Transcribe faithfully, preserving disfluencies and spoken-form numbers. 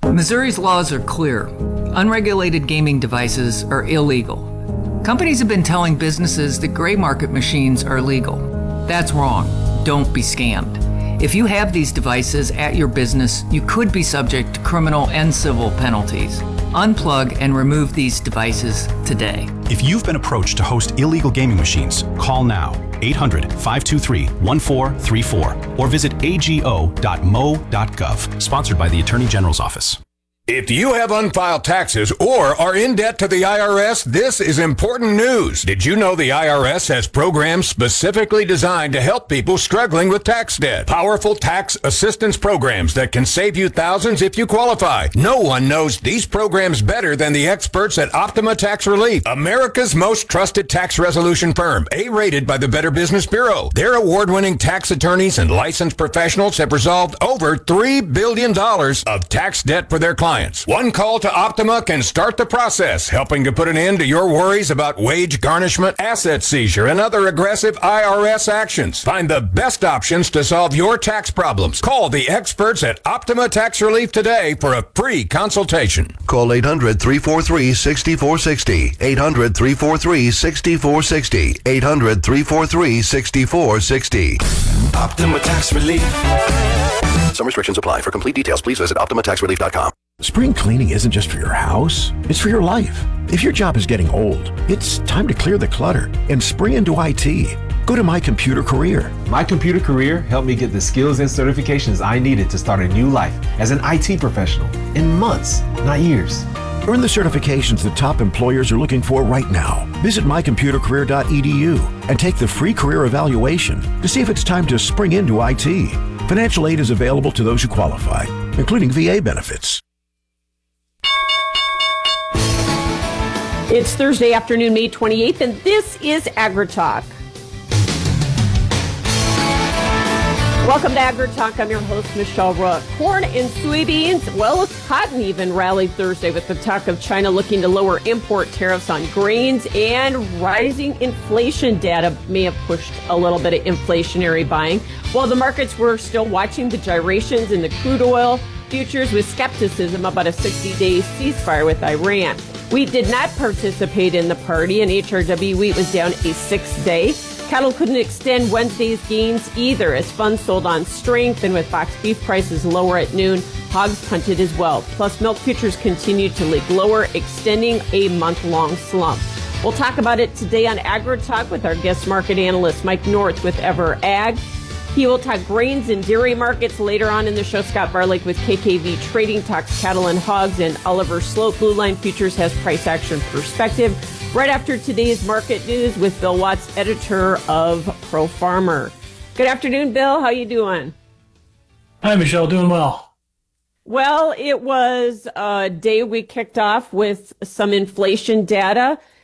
Missouri's laws are clear. Unregulated gaming devices are illegal. Companies have been telling businesses that gray market machines are legal. That's wrong. Don't be scammed. If you have these devices at your business, you could be subject to criminal and civil penalties. Unplug and remove these devices today. If you've been approached to host illegal gaming machines, call now eight hundred, five two three, one four three four or visit a g o dot m o dot gov. Sponsored by the Attorney General's Office. If you have unfiled taxes or are in debt to the I R S, this is important news. Did you know the I R S has programs specifically designed to help people struggling with tax debt? Powerful tax assistance programs that can save you thousands if you qualify. No one knows these programs better than the experts at Optima Tax Relief, America's most trusted tax resolution firm, A-rated by the Better Business Bureau. Their award-winning tax attorneys and licensed professionals have resolved over three billion dollars of tax debt for their clients. One call to Optima can start the process, helping to put an end to your worries about wage garnishment, asset seizure, and other aggressive I R S actions. Find the best options to solve your tax problems. Call the experts at Optima Tax Relief today for a free consultation. Call eight hundred, three four three, six four six zero. eight hundred, three four three, six four six zero. eight hundred, three four three, six four six zero. Optima Tax Relief. Some restrictions apply. For complete details, please visit optima tax relief dot com. Spring cleaning isn't just for your house, it's for your life. If your job is getting old, it's time to clear the clutter and spring into I T. Go to My Computer Career. My Computer Career helped me get the skills and certifications I needed to start a new life as an I T professional in months, not years. Earn the certifications that top employers are looking for right now. Visit my computer career dot e d u and take the free career evaluation to see if it's time to spring into I T. Financial aid is available to those who qualify, including V A benefits. It's Thursday afternoon, May twenty-eighth, and this is AgriTalk. Welcome to AgriTalk. I'm your host, Michelle Rook. Corn and soybeans, well, cotton even rallied Thursday with the talk of China looking to lower import tariffs on grains, and rising inflation data may have pushed a little bit of inflationary buying. While the markets were still watching the gyrations in the crude oil futures with skepticism about a sixty-day ceasefire with Iran. Wheat did not participate in the party, and H R W wheat was down a sixth day. Cattle couldn't extend Wednesday's gains either, as funds sold on strength, and with box beef prices lower at noon, hogs punted as well. Plus, milk futures continued to leak lower, extending a month-long slump. We'll talk about it today on AgriTalk with our guest market analyst, Mike North with Ever Ag. He will talk grains and dairy markets later on in the show. Scott Barlick with K K V Trading talks cattle and hogs, and Oliver Sloat, Blue Line Futures, has price action perspective right after today's market news with Bill Watts, editor of Pro Farmer. Good afternoon, Bill. How you doing? Hi, Michelle. Doing well. Well, it was a day we kicked off with some inflation data.